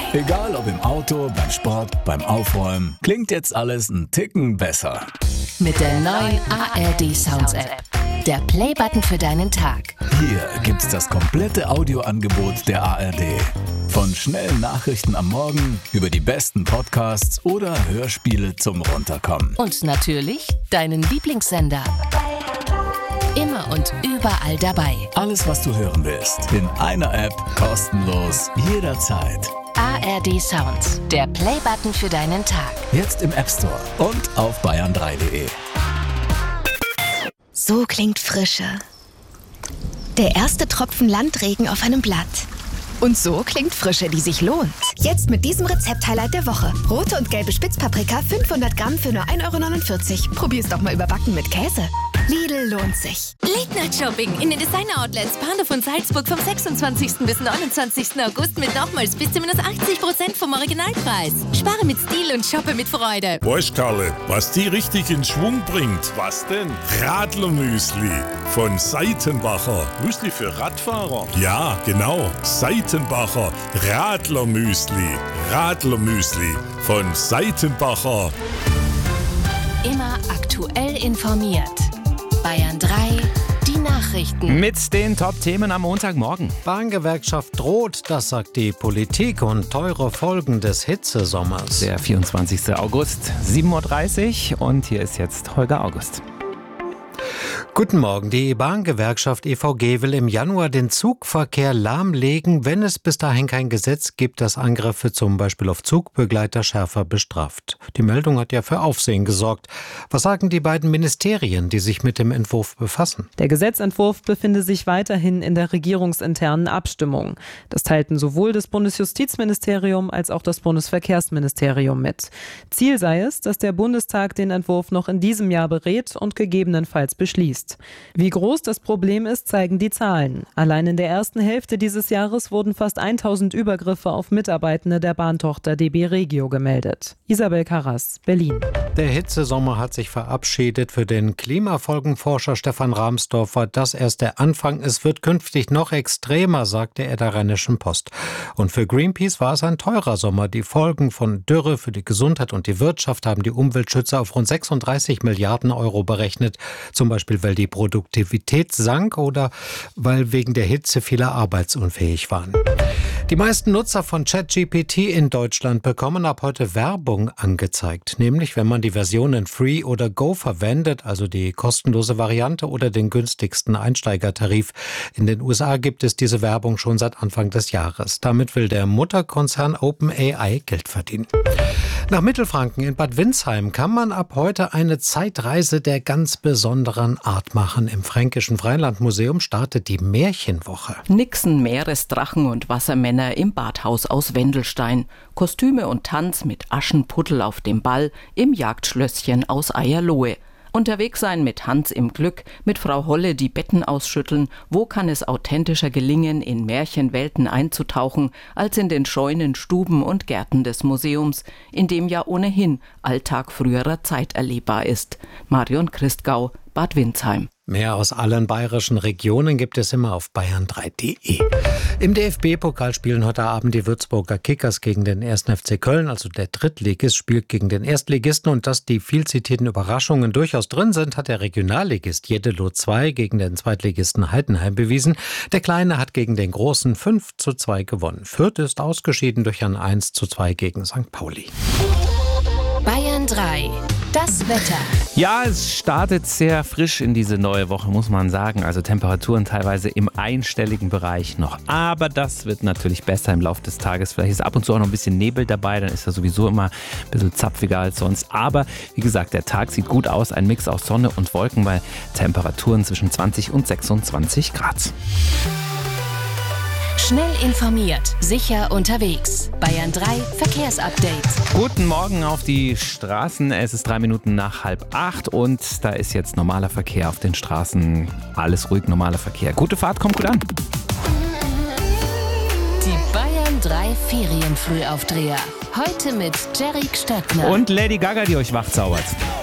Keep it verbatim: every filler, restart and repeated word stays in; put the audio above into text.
Egal ob im Auto, beim Sport, beim Aufräumen, klingt jetzt alles ein Ticken besser. Mit der neuen A R D Sounds App. Der Playbutton für deinen Tag. Hier gibt's das komplette Audioangebot der A R D. Von schnellen Nachrichten am Morgen über die besten Podcasts oder Hörspiele zum Runterkommen. Und natürlich deinen Lieblingssender. Immer und überall dabei. Alles, was du hören willst, in einer App, kostenlos, jederzeit. A R D Sounds, der Playbutton für deinen Tag. Jetzt im App Store und auf bayern drei punkt de. So klingt Frische. Der erste Tropfen Landregen auf einem Blatt. Und so klingt Frische, die sich lohnt. Jetzt mit diesem Rezept-Highlight der Woche. Rote und gelbe Spitzpaprika, fünfhundert Gramm für nur ein Euro neunundvierzig. Probier's doch mal überbacken mit Käse. Lidl lohnt sich. Late Night Shopping in den Designer-Outlets Bahnhof und Salzburg vom sechsundzwanzigsten bis neunundzwanzigsten August mit nochmals bis zu minus achtzig Prozent vom Originalpreis. Spare mit Stil und shoppe mit Freude. Weißt, Karle, was die richtig in Schwung bringt? Was denn? Radlermüsli von Seitenbacher. Müsli für Radfahrer? Ja, genau. Seitenbacher Radlermüsli. Radlermüsli von Seitenbacher. Immer aktuell informiert. Bayern drei, die Nachrichten. Mit den Top-Themen am Montagmorgen. Bahngewerkschaft droht, das sagt die Politik, und teure Folgen des Hitzesommers. Der vierundzwanzigsten August, sieben Uhr dreißig, und hier ist jetzt Holger August. Guten Morgen. Die Bahngewerkschaft E V G will im Januar den Zugverkehr lahmlegen, wenn es bis dahin kein Gesetz gibt, das Angriffe zum Beispiel auf Zugbegleiter schärfer bestraft. Die Meldung hat ja für Aufsehen gesorgt. Was sagen die beiden Ministerien, die sich mit dem Entwurf befassen? Der Gesetzentwurf befinde sich weiterhin in der regierungsinternen Abstimmung. Das teilten sowohl das Bundesjustizministerium als auch das Bundesverkehrsministerium mit. Ziel sei es, dass der Bundestag den Entwurf noch in diesem Jahr berät und gegebenenfalls beschließt. Wie groß das Problem ist, zeigen die Zahlen. Allein in der ersten Hälfte dieses Jahres wurden fast tausend Übergriffe auf Mitarbeitende der Bahntochter D B Regio gemeldet. Isabel Karras, Berlin. Der Hitzesommer hat sich verabschiedet. Für den Klimafolgenforscher Stefan Rahmsdorf war das erst der Anfang. Es wird künftig noch extremer, sagte er der Rheinischen Post. Und für Greenpeace war es ein teurer Sommer. Die Folgen von Dürre für die Gesundheit und die Wirtschaft haben die Umweltschützer auf rund sechsunddreißig Milliarden Euro berechnet. Zum Beispiel, weil die Produktivität sank oder weil wegen der Hitze viele arbeitsunfähig waren. Die meisten Nutzer von ChatGPT in Deutschland bekommen ab heute Werbung angezeigt. Nämlich, wenn man die Versionen Free oder Go verwendet, also die kostenlose Variante oder den günstigsten Einsteigertarif. In den U S A gibt es diese Werbung schon seit Anfang des Jahres. Damit will der Mutterkonzern OpenAI Geld verdienen. Nach Mittelfranken in Bad Windsheim kann man ab heute eine Zeitreise der ganz besonderen Art machen. Im Fränkischen Freilandmuseum startet die Märchenwoche. Nixen, Meeresdrachen und Wassermänner im Badhaus aus Wendelstein. Kostüme und Tanz mit Aschenputtel auf dem Ball im Jagdschlösschen aus Eierlohe. Unterwegs sein mit Hans im Glück, mit Frau Holle die Betten ausschütteln. Wo kann es authentischer gelingen, in Märchenwelten einzutauchen, als in den Scheunen, Stuben und Gärten des Museums, in dem ja ohnehin Alltag früherer Zeit erlebbar ist. Marion Christgau, Bad Windsheim. Mehr aus allen bayerischen Regionen gibt es immer auf bayern drei punkt de. Im D F B-Pokal spielen heute Abend die Würzburger Kickers gegen den ersten F C Köln, also der Drittligist spielt gegen den Erstligisten. Und dass die viel zitierten Überraschungen durchaus drin sind, hat der Regionalligist Jeddelo zwei gegen den Zweitligisten Heidenheim bewiesen. Der Kleine hat gegen den Großen fünf zu zwei gewonnen. Fürth ist ausgeschieden durch ein eins zu zwei gegen Sankt Pauli. Bayern drei. Das Wetter. Ja, es startet sehr frisch in diese neue Woche, muss man sagen. Also Temperaturen teilweise im einstelligen Bereich noch. Aber das wird natürlich besser im Laufe des Tages. Vielleicht ist ab und zu auch noch ein bisschen Nebel dabei. Dann ist er sowieso immer ein bisschen zapfiger als sonst. Aber wie gesagt, der Tag sieht gut aus. Ein Mix aus Sonne und Wolken bei Temperaturen zwischen zwanzig und sechsundzwanzig Grad. Schnell informiert, sicher unterwegs. Bayern drei Verkehrsupdate. Guten Morgen auf die Straßen. Es ist drei Minuten nach halb acht und da ist jetzt normaler Verkehr auf den Straßen. Alles ruhig, normaler Verkehr. Gute Fahrt, kommt gut an. Die Bayern drei Ferienfrühaufdreher. Heute mit Jerry Stöckner. Und Lady Gaga, die euch wachzaubert.